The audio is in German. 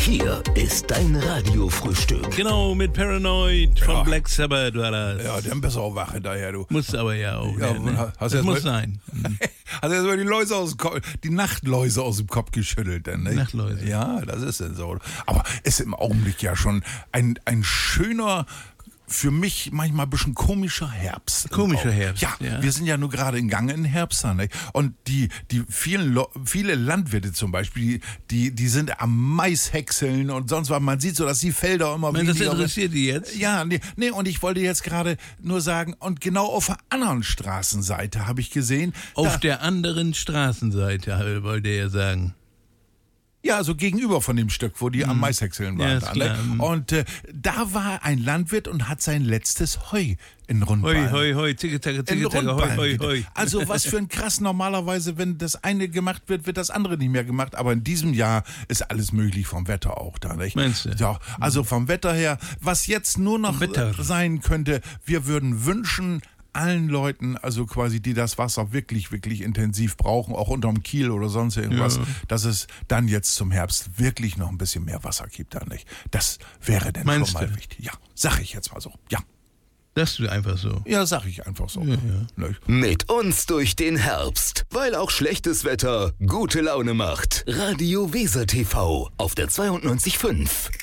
Hier ist dein Radiofrühstück. Genau, mit Paranoid von Black Sabbath war das. Ja, dann bist du auch wach hinterher, du. Muss aber ja auch. Ja, Ne? hast Das du muss sein. Hast erst mal die Nachtläuse aus dem Kopf geschüttelt, denn, nicht? Nachtläuse. Ja, das ist denn so. Aber ist im Augenblick ja schon ein schöner, für mich manchmal ein bisschen komischer Herbst. Komischer Herbst, ja. Wir sind ja nur gerade in Gang in Herbst. Nicht? Und die viele Landwirte zum Beispiel, die sind am Maishäckseln und sonst was. Man sieht so, dass die Felder immer Das weniger... interessiert die jetzt? Ja, nee, und ich wollte jetzt gerade nur sagen, und genau auf der anderen Straßenseite habe ich gesehen... Auf der anderen Straßenseite, wollte er sagen. Ja, so gegenüber von dem Stück, wo die am Maishäckseln waren. Ja, ist klar. Und da war ein Landwirt und hat sein letztes Heu in Rundballen. Hoi, zicke, zacke, hoi. Also was für ein krass, normalerweise, wenn das eine gemacht wird, wird das andere nicht mehr gemacht. Aber in diesem Jahr ist alles möglich vom Wetter auch da, nicht? Meinst du? Ja, also vom Wetter her, was jetzt nur noch sein könnte, wir würden wünschen, allen Leuten, also quasi, die das Wasser wirklich, wirklich intensiv brauchen, auch unterm Kiel oder sonst irgendwas, dass es dann jetzt zum Herbst wirklich noch ein bisschen mehr Wasser gibt, da nicht. Das wäre dann schon mal wichtig. Ja, sag ich jetzt mal so. Ja. Sagst du einfach so? Ja, sag ich einfach so. Ja. Mit uns durch den Herbst, weil auch schlechtes Wetter gute Laune macht. Radio Weser TV auf der 92.5.